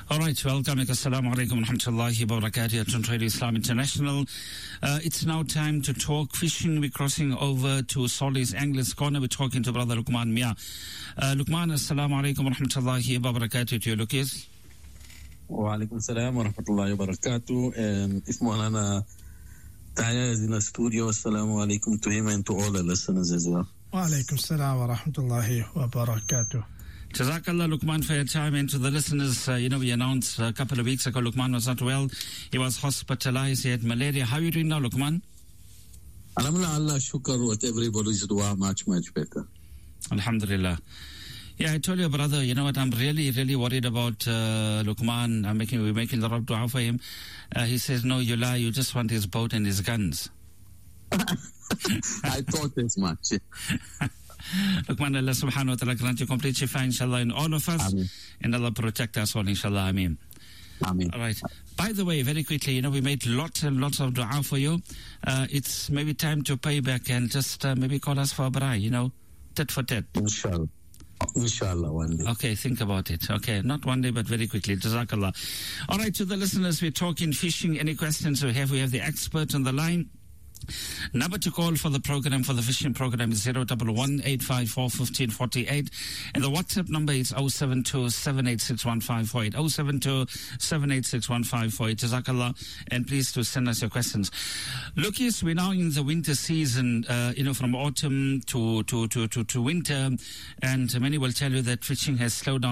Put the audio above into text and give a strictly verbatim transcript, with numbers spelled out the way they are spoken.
All right, welcome. Assalamu alaikum wa rahmatullahi wa barakatuh at Radio Islam International. Uh, it's now time to talk fishing. We're crossing over to Solly's Anglers Corner. We're talking to Brother Luqman Mia. Uh, Luqman, assalamu alaikum wa rahmatullahi wa barakatuh to you, Lucas. Wa alaikum salam wa rahmatullahi wa barakatuh. And if Maulana Taya is in the studio, assalamu alaikum to him and to all the listeners as well. Wa alaikum salam wa rahmatullahi wa barakatuh. Jazakallah, Luqman, for your time. And to the listeners, uh, you know, we announced a couple of weeks ago Luqman was not well. He was hospitalized. He had malaria. How are you doing now, Luqman? Alhamdulillah, Allah shukr, with everybody's dua, much, much better. Alhamdulillah. Yeah, I told your brother, you know what, I'm really, really worried about uh, Luqman. I'm making, we're making a lot of dua for him. Uh, he says, no, you lie. You just want his boat and his guns. I thought as much. Luqman, Allah subhanahu wa ta'ala grant you complete shifa, inshallah, in all of us. Ameen. And Allah protect us all, inshallah. Ameen. Ameen. All right. By the way, very quickly, you know, we made lots and lots of dua for you. Uh, it's maybe time to pay back and just uh, maybe call us for a braai, you know, tit for tit. Inshallah. Inshallah, one day. Okay, think about it. Okay, not one day, but very quickly. Jazakallah. All right, to the listeners, we're talking fishing. Any questions we have? We have the expert on the line. Number to call for the program, for the fishing program, is zero one one, eight five four, one five four eight. And the WhatsApp number is zero seven two, seven eight six, one five four eight. zero seven two, seven eight six, one five four eight. Jazakallah. And please to send us your questions. Look, yes, we're now in the winter season, uh, you know, from autumn to, to, to, to, to winter. And many will tell you that fishing has slowed down